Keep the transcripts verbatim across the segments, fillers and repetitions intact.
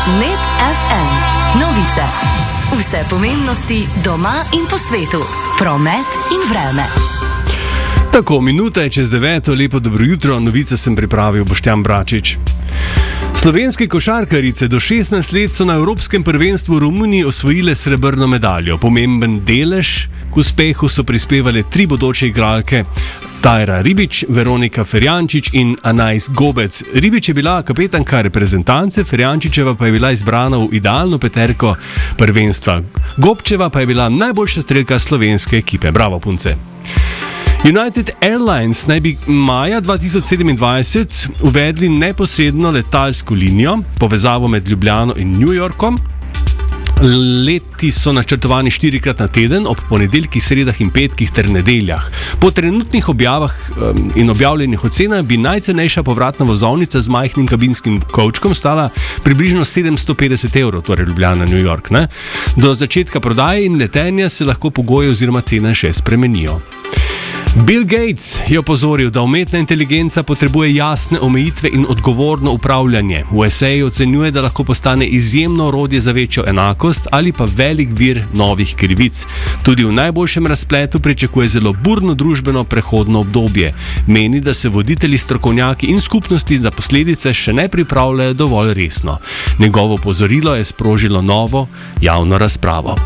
Net ef em. Novice. Vse pomembnosti doma in po svetu. Promet in vreme. Tako, minuta je čez deveto, lepo dobro jutro, novice sem pripravil Boštjan Bračič. Slovenske košarkarice do šestnajst let so na Evropskem prvenstvu v Romuniji osvojile srebrno medaljo. Pomemben delež k uspehu so prispevale tri bodoče igralke, Tajra Ribič, Veronika Ferjančič in Anais Gobec. Ribič je bila kapetanka reprezentance, Ferjančičeva pa je bila izbrana v idealno peterko prvenstva. Gobčeva pa je bila najboljša strelka slovenske ekipe. Bravo, punce! United Airlines naj bi maja dva tisoč sedemindvajset uvedli neposredno letalsko linijo, povezavo med Ljubljano in New Yorkom. Leti so načrtovani štirikrat na teden, ob ponedeljkih, sredah in petkih ter nedeljah. Po trenutnih objavah um, in objavljenih ocenah bi najcenejša povratna vozovnica z majhnim kabinskim kovčkom stala približno sedemsto petdeset evrov, torej Ljubljana, New York. Ne? Do začetka prodaje in letenja se lahko pogoji oziroma cene še spremenijo. Bill Gates je opozoril, da umetna inteligenca potrebuje jasne omejitve in odgovorno upravljanje. V eseju ocenjuje, da lahko postane izjemno orodje za večjo enakost ali pa velik vir novih krivic. Tudi v najboljšem razpletu pričakuje zelo burno družbeno prehodno obdobje. Meni, da se voditelji, strokovnjaki in skupnosti za posledice še ne pripravljajo dovolj resno. Njegovo opozorilo je sprožilo novo javno razpravo.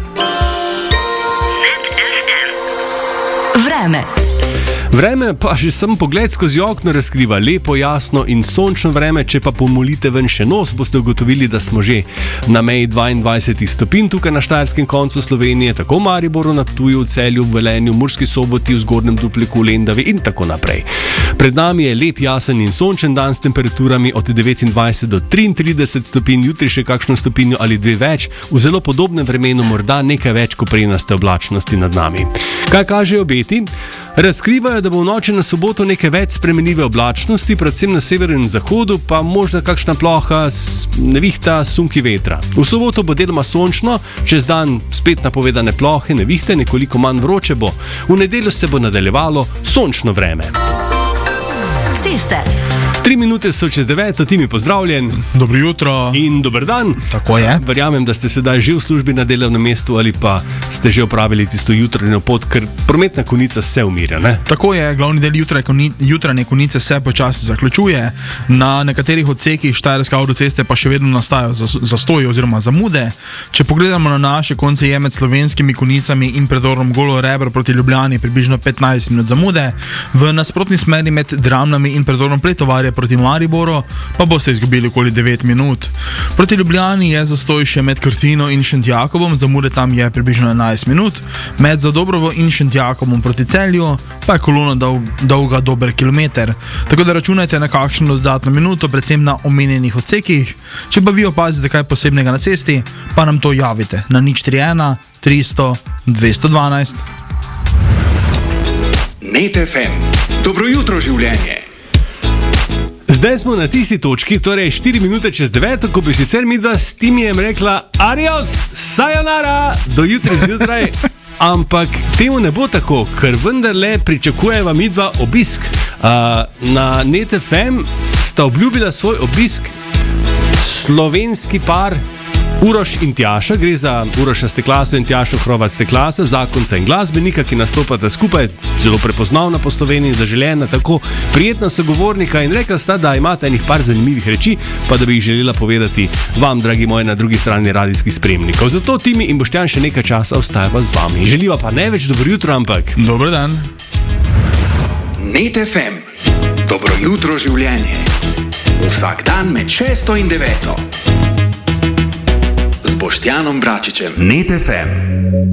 Vreme. Vreme pa že sam pogled skozi okno razkriva lepo, jasno in sončno vreme. Če pa pomolite ven še nos, boste ugotovili, da smo že na meji dvaindvajset stopinj tukaj na štajerskem koncu Slovenije, tako v Mariboru, na Ptuju, v Celju, v Velenju, v Murski Soboti, v Zgornjem Dupliku, v Lendavi in tako naprej. Pred nami je lep, jasen in sončen dan s temperaturami od devetindvajset do triintrideset stopinj, jutri še kakšno stopinjo ali dve več, v zelo podobnem vremenu morda nekaj več koprenaste oblačnosti nad nami. Kaj kažejo obeti? Razkrivajo, da bo v noči na soboto nekaj več spremenljive oblačnosti, predvsem na severu in zahodu, pa možda kakšna ploha, nevihta, sunki vetra. V soboto bo deloma sončno, čez dan spet napovedane plohe, nevihte, nekoliko manj vroče bo. V nedeljo se bo nadaljevalo sončno vreme. Ceste. Tri minute so čez deveto, Timi, pozdravljen. Dobro jutro. In dober dan. Tako je. Verjamem, da ste sedaj že v službi na delovnem mestu ali pa ste že opravili tisto jutranjo pot, ker prometna konica se umirja, ne? Tako je, glavni del jutra, jutranje konice se počasi zaključuje. Na nekaterih odsekih štajerske avtoceste pa še vedno nastajajo zastoji oziroma zamude. Če pogledamo na naše konce, je med slovenskimi konicami in predorom Golo Rebro proti Ljubljani približno petnajst minut zamude. V nasprotni smeri med Dramnami in predorom Pletovarja proti Mariboru pa boste izgubili okoli devet minut. Proti Ljubljani je zastoj še med Krtino in Šentjakovom, zamude tam je približno enajst minut, med Zadobrovo in Šentjakovom proti Celju pa je kolona dolg, dolga dober kilometer. Tako da računajte na kakšno dodatno minuto, predvsem na omenjenih odsekih. Če pa vi opazite kaj posebnega na cesti, pa nam to javite na nič tri ena tristo dvesto dvanajst. Net ef em. Dobro jutro, življenje. Zdaj smo na tisti točki, torej štiri minute čez deveto, ko bi sicer midva s Timijem rekla adios, sayonara, do jutri zjutraj, ampak temu ne bo tako, ker vendarle pričakujeva midva obisk. Uh, na Net ef em sta obljubila svoj obisk slovenski par Uroš in Tjaša. Gre za Uroša Steklaso in Tjašo Hrovat Steklasa, zakonca in glasbenika, ki nastopata skupaj, zelo prepoznavna po Sloveniji, zaželena, tako prijetna sogovornika, in rekla sta, da imata enih par zanimivih reči, pa da bi jih želela povedati vam, dragi moji, na drugi strani radijskih spremnikov. Zato Timi in Boštjan še nekaj časa ostajava z vami. Želiva pa ne več dobro jutro, ampak dober dan. Net ef em. Dobro jutro, življenje. Vsak dan med šesto in deveto. S Boštjanom Bračičem. Net ef em.